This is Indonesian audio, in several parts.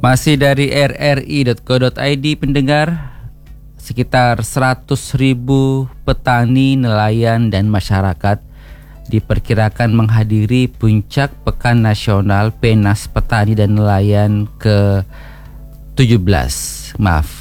Masih dari rri.co.id pendengar, sekitar 100.000 petani, nelayan dan masyarakat diperkirakan menghadiri puncak Pekan Nasional Penas Petani dan Nelayan ke-17.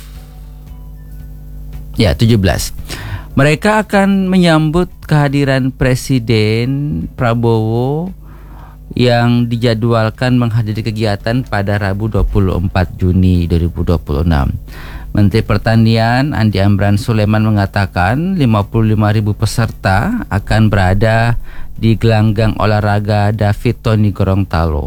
17. Mereka akan menyambut kehadiran Presiden Prabowo yang dijadwalkan menghadiri kegiatan pada Rabu 24 Juni 2026. Menteri Pertanian Andi Amran Sulaiman mengatakan 55.000 peserta akan berada di gelanggang olahraga David Tony Gorontalo.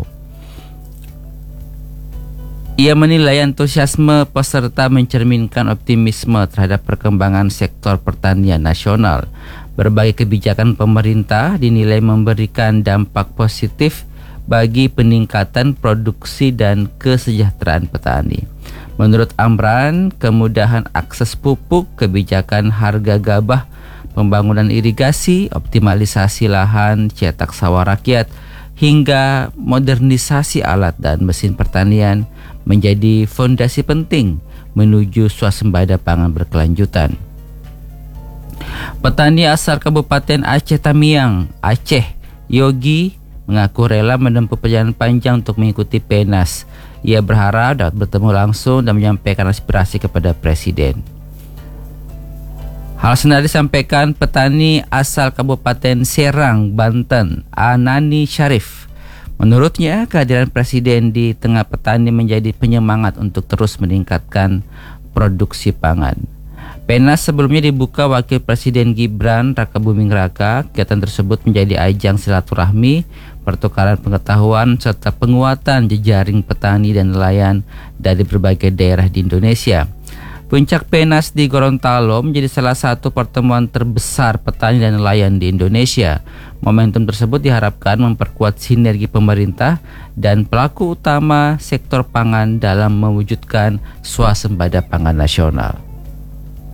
Ia menilai antusiasme peserta mencerminkan optimisme terhadap perkembangan sektor pertanian nasional. Berbagai kebijakan pemerintah dinilai memberikan dampak positif bagi peningkatan produksi dan kesejahteraan petani. Menurut Amran, kemudahan akses pupuk, kebijakan harga gabah, pembangunan irigasi, optimalisasi lahan, cetak sawah rakyat, hingga modernisasi alat dan mesin pertanian menjadi fondasi penting menuju swasembada pangan berkelanjutan. Petani asal Kabupaten Aceh Tamiang, Aceh, Yogi, mengaku rela menempuh perjalanan panjang untuk mengikuti Penas. Ia berharap dapat bertemu langsung dan menyampaikan aspirasi kepada Presiden. Hal senada disampaikan petani asal Kabupaten Serang, Banten, Anani Syarif. Menurutnya, kehadiran Presiden di tengah petani menjadi penyemangat untuk terus meningkatkan produksi pangan. Penas sebelumnya dibuka Wakil Presiden Gibran Rakabuming Raka. Kegiatan tersebut menjadi ajang silaturahmi, pertukaran pengetahuan, serta penguatan jejaring petani dan nelayan dari berbagai daerah di Indonesia. Puncak Penas di Gorontalo menjadi salah satu pertemuan terbesar petani dan nelayan di Indonesia. Momentum tersebut diharapkan memperkuat sinergi pemerintah dan pelaku utama sektor pangan dalam mewujudkan swasembada pangan nasional.